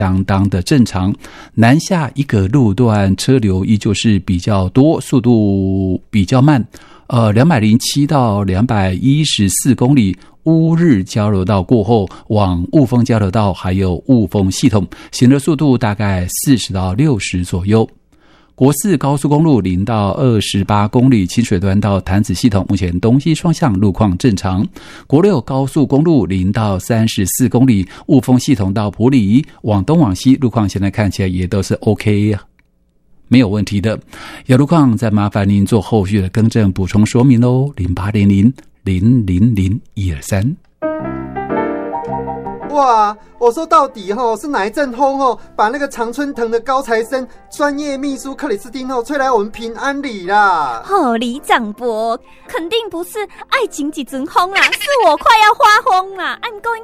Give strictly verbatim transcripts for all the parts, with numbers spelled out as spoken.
相当的正常。南下一个路段车流依旧是比较多，速度比较慢，呃，两百零七到两百一十四公里。乌日交流道过后，往雾峰交流道还有雾峰系统，行的速度大概四十到六十左右。国四高速公路零到二十八公里，清水端到潭子系统目前东西双向路况正常。国六高速公路零到三十四公里，雾峰系统到埔里往东往西路况现在看起来也都是 OK 没有问题的。有路况再麻烦您做后续的更正补充说明咯，零八零零零零零一二三。 哇，我说到底齁是哪一阵风齁把那个常春藤的高材生专业秘书克里斯汀齁吹来我们平安里啦？ 哦，李长博，肯定不是爱情几阵风啦，是我快要发疯啦 ！I'm going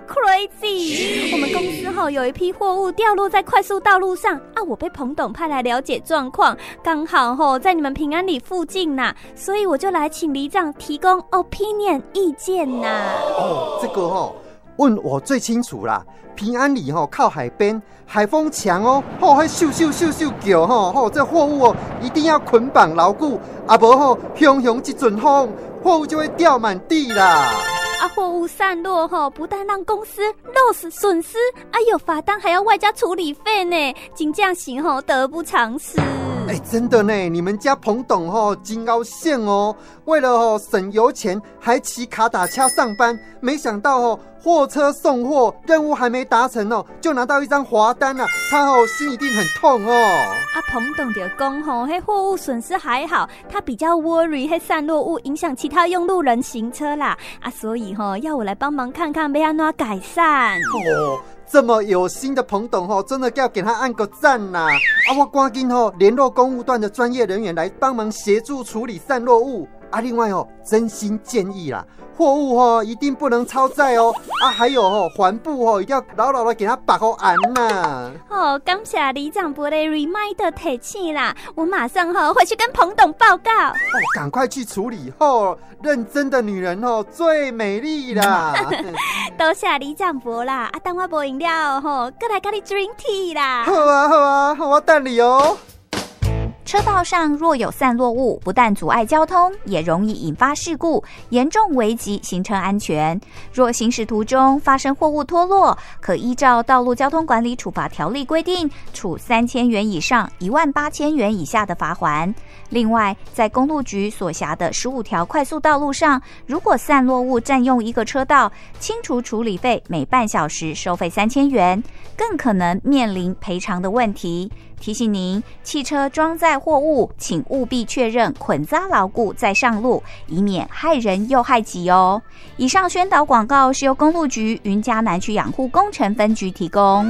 crazy。我们公司齁有一批货物掉落在快速道路上啊，我被彭董派来了解状况，刚好齁在你们平安里附近呐，所以我就来请里长提供 opinion 意见呐。 哦，这个齁。问我最清楚啦，平安里吼靠海边，海风强哦，吼会咻咻咻咻叫吼，吼这货物哦一定要捆绑牢固，啊无吼汹汹一阵风，货物就会掉满地啦。 啊，货物散落吼，不但让公司 loss 损失，啊有罚单还要外加处理费呢，真正是吼得不偿失。 哎、欸，真的呢，你们家彭董吼真高兴哦，为了吼省油钱，还骑卡打车上班，没想到吼货车送货任务还没达成哦，就拿到一张罚单啊，他吼心一定很痛哦。 啊，彭董就讲吼，迄货物损失还好，他比较 worry 迄散落物影响其他用路人行车啦，啊，所以吼要我来帮忙看看要安怎改善。 哦。这么有心的彭董吼，真的要给他按个赞呐！啊，我赶紧吼联络公务段的专业人员来帮忙协助处理散落物啊。另外哦，真心建议啦，货物吼一定不能超载哦。啊，还有吼环布吼一定要牢牢的给他把好安呐。 哦，感谢里长伯的 reminder 提醒啦，我马上吼回去跟彭董报告。哦， 赶快去处理吼，认真的女人吼最美丽啦。 多谢里长伯啦，啊，等我无饮料吼，过来跟你 drink tea 啦。 好啊好啊，我等你哦。 车道上若有散落物，不但阻碍交通，也容易引发事故，严重危及行车安全。若行驶途中发生货物脱落，可依照《道路交通管理处罚条例》规定，处三千元以上一万八千元以下的罚锾。另外，在公路局所辖的十五条快速道路上，如果散落物占用一个车道，清除处理费每半小时收费三千元，更可能面临赔偿的问题。提醒您，汽车装载货物，请务必确认捆扎牢固再上路，以免害人又害己哦。以上宣导广告是由公路局云嘉南区养护工程分局提供。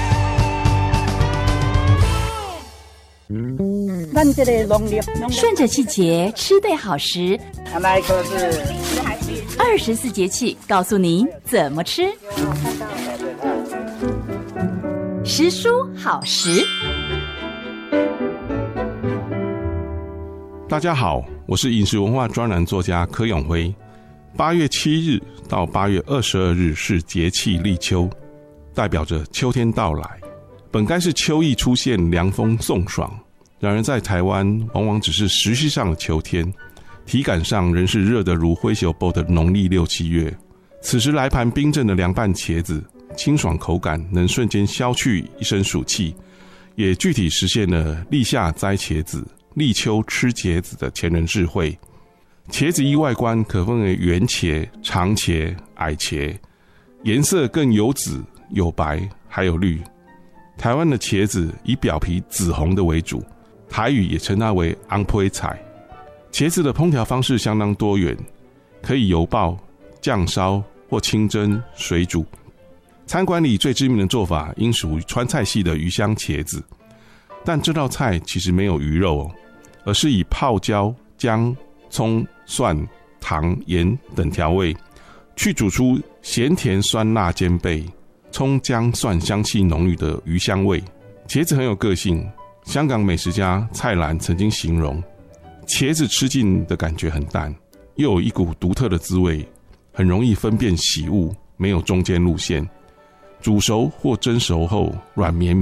顺着季节吃对好食， 那一颗是二十四节气告诉您怎么吃。食蔬好食。 大家好，我是饮食文化专栏作家柯永辉。八月七日到八月二十二日是节气立秋，代表着秋天到来。本该是秋意出现，凉风送爽，然而在台湾往往只是时序上的秋天，体感上仍是热得如灰熊包的农历六七月。此时来盘冰镇的凉拌茄子，清爽口感能瞬间消去一身暑气，也具体实现了立夏摘茄子，立秋吃茄子的前人智慧。茄子依外观可分为圆茄、长茄、矮茄，颜色更有紫、有白，还有绿。台湾的茄子以表皮紫红的为主，台语也称它为昂配菜。茄子的烹调方式相当多元，可以油爆、酱烧或清蒸、水煮。餐馆里最知名的做法应属于川菜系的鱼香茄子，但这道菜其实没有鱼肉哦，而是以泡椒、姜、葱、蒜、糖、盐等调味，去煮出咸甜酸辣兼备、葱姜蒜香气浓郁的鱼香味。茄子很有个性，香港美食家蔡澜曾经形容，茄子吃进的感觉很淡，又有一股独特的滋味，很容易分辨喜恶，没有中间路线。 煮熟或蒸熟后软绵绵。